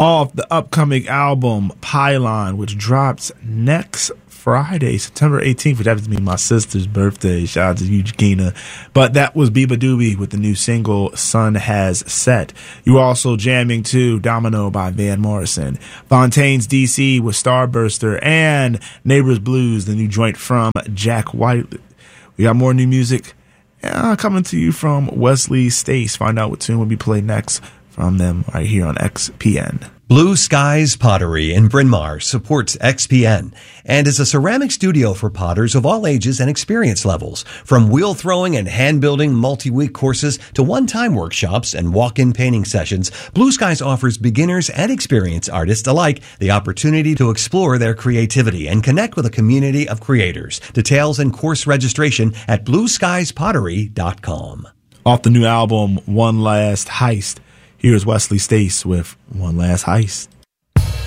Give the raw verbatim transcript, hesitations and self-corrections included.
off the upcoming album Pylon, which drops next Friday, September eighteenth, which happens to be my sister's birthday. Shout out to you, Gina. But that was Biba Doobie with the new single Sun Has Set. You were also jamming to Domino by Van Morrison, Fontaine's D C with Starburster, and Neighbors Blues, the new joint from Jack White. We got more new music uh, coming to you from Wesley Stace. Find out what tune will be played next from them right here on X P N. Blue Skies Pottery in Bryn Mawr supports X P N and is a ceramic studio for potters of all ages and experience levels. From wheel throwing and hand building multi-week courses to one-time workshops and walk-in painting sessions, Blue Skies offers beginners and experienced artists alike the opportunity to explore their creativity and connect with a community of creators. Details and course registration at blue skies pottery dot com. Off the new album One Last Heist, here's Wesley Stace with One Last Heist.